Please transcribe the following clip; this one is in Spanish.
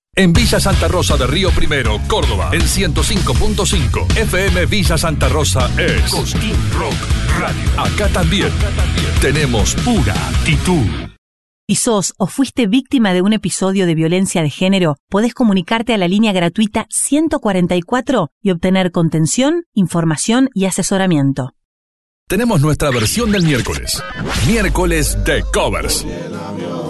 En Villa Santa Rosa de Río Primero, Córdoba, en 105.5. FM Villa Santa Rosa es Cosquín Rock Radio. Acá también tenemos pura actitud. Si sos o fuiste víctima de un episodio de violencia de género, podés comunicarte a la línea gratuita 144 y obtener contención, información y asesoramiento. Tenemos nuestra versión del miércoles. Miércoles de covers.